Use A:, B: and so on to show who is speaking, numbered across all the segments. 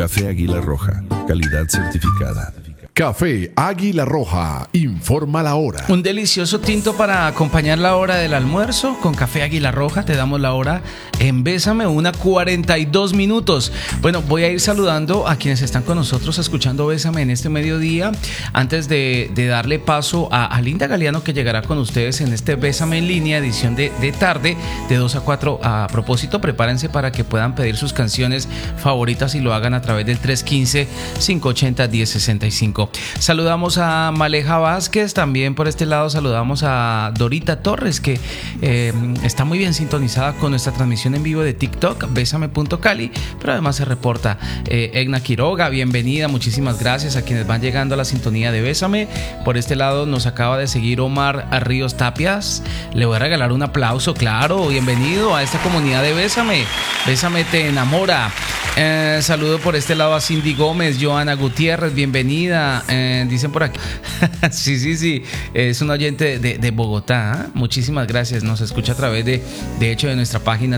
A: Café Águila Roja, calidad certificada.
B: Café Águila Roja, informa la hora.
C: Un delicioso tinto para acompañar la hora del almuerzo con Café Águila Roja. Te damos la hora en Bésame, 1:42 minutos. Bueno, voy a ir saludando a quienes están con nosotros escuchando Bésame en este mediodía. Antes de darle paso a Linda Galeano, que llegará con ustedes en este Bésame en línea, edición de tarde, de 2 a 4. A propósito, prepárense para que puedan pedir sus canciones favoritas y lo hagan a través del 315-580-1065. Saludamos a Maleja Vázquez, también por este lado saludamos a Dorita Torres, que está muy bien sintonizada con nuestra transmisión en vivo de TikTok, Bésame.cali, pero además se reporta Egna Quiroga, bienvenida, muchísimas gracias a quienes van llegando a la sintonía de Bésame. Por este lado nos acaba de seguir Omar Ríos Tapias, le voy a regalar un aplauso, claro, bienvenido a esta comunidad de Bésame, Bésame te enamora. Saludo por este lado a Cindy Gómez, Joana Gutiérrez, bienvenida. Dicen por aquí sí, es un oyente de Bogotá, ¿eh? Muchísimas gracias, nos escucha a través de hecho de nuestra página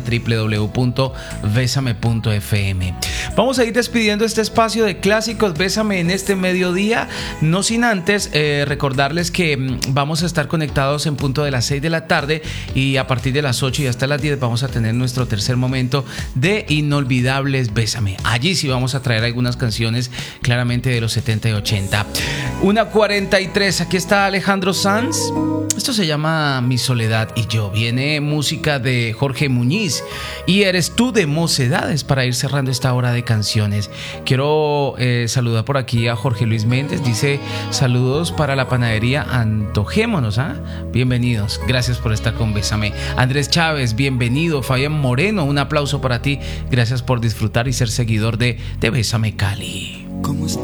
C: www.besame.fm. Vamos a ir despidiendo este espacio de clásicos Bésame en este mediodía, no sin antes recordarles que vamos a estar conectados en punto de las 6 de la tarde y a partir de las 8 y hasta las 10 vamos a tener nuestro tercer momento de inolvidables Bésame. Allí sí vamos a traer algunas canciones claramente de los 70 y 80. 1:43, aquí está Alejandro Sanz. Esto se llama Mi Soledad y Yo. Viene música de Jorge Muñiz y Eres Tú de Mocedades para ir cerrando esta hora de canciones. Quiero saludar por aquí a Jorge Luis Méndez. Dice saludos para la panadería Antojémonos, ¿ah? Bienvenidos, gracias por estar con Bésame. Andrés Chávez, bienvenido. Fabián Moreno, un aplauso para ti. Gracias por disfrutar y ser seguidor de Bésame Cali.
D: ¿Cómo estás?